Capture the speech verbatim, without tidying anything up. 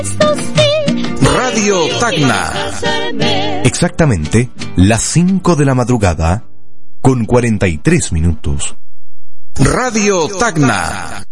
Radio Tacna. Exactamente las cinco de la madrugada con cuarenta y tres minutos. Radio Tacna.